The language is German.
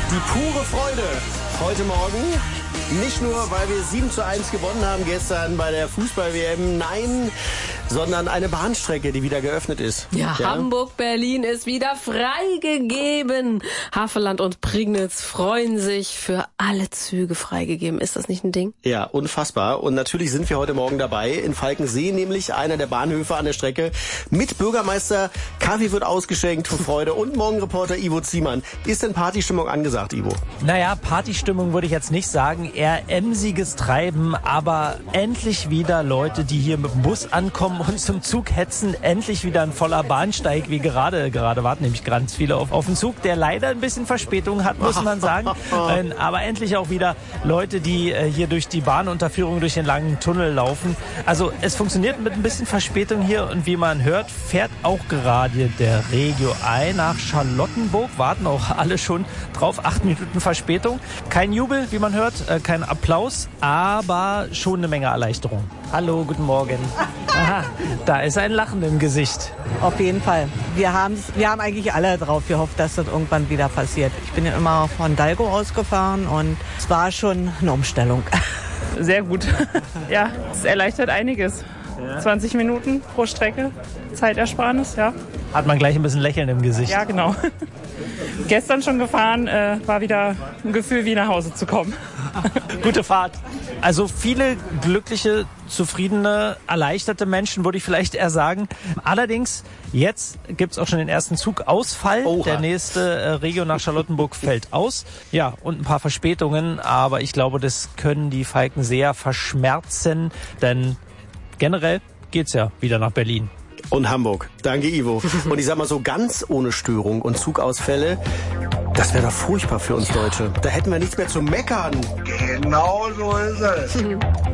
Die pure Freude heute Morgen. Nicht nur, weil wir 7:1 gewonnen haben gestern bei der Fußball-WM, nein, sondern eine Bahnstrecke, die wieder geöffnet ist. Ja, Hamburg-Berlin ist wieder freigegeben. Havelland und Prignitz freuen sich, für alle Züge freigegeben. Ist das nicht ein Ding? Ja, unfassbar. Und natürlich sind wir heute Morgen dabei in Falkensee, nämlich einer der Bahnhöfe an der Strecke, mit Bürgermeister. Kaffee wird ausgeschenkt für Freude und Morgenreporter Ivo Ziemann. Ist denn Partystimmung angesagt, Ivo? Naja, Partystimmung würde ich jetzt nicht sagen, eher emsiges Treiben, aber endlich wieder Leute, die hier mit dem Bus ankommen und zum Zug hetzen, endlich wieder ein voller Bahnsteig, wie gerade warten nämlich ganz viele auf den Zug, der leider ein bisschen Verspätung hat, muss man sagen, aber endlich auch wieder Leute, die hier durch die Bahnunterführung durch den langen Tunnel laufen. Also es funktioniert mit ein bisschen Verspätung hier und wie man hört, fährt auch gerade der Regio I nach Charlottenburg, warten auch alle schon drauf, 8 Minuten Verspätung. Kein Jubel, wie man hört, kein Applaus, aber schon eine Menge Erleichterung. Hallo, guten Morgen. Aha, da ist ein Lachen im Gesicht. Auf jeden Fall. Wir haben eigentlich alle drauf gehofft, dass das irgendwann wieder passiert. Ich bin ja immer von Dalgo ausgefahren und es war schon eine Umstellung. Sehr gut. Ja, es erleichtert einiges. 20 Minuten pro Strecke, Zeitersparnis, ja. Hat man gleich ein bisschen Lächeln im Gesicht. Ja, genau. Gestern schon gefahren, war wieder ein Gefühl, wie nach Hause zu kommen. Gute Fahrt. Also viele glückliche, zufriedene, erleichterte Menschen, würde ich vielleicht eher sagen. Allerdings, jetzt gibt's auch schon den ersten Zugausfall. Oha. Der nächste Regio nach Charlottenburg fällt aus. Ja, und ein paar Verspätungen. Aber ich glaube, das können die Falkenseer verschmerzen. Denn generell geht's ja wieder nach Berlin. Und Hamburg. Danke, Ivo. Und ich sag mal so, ganz ohne Störung und Zugausfälle, das wäre doch furchtbar für uns Deutsche. Da hätten wir nichts mehr zu meckern. Genau so ist es.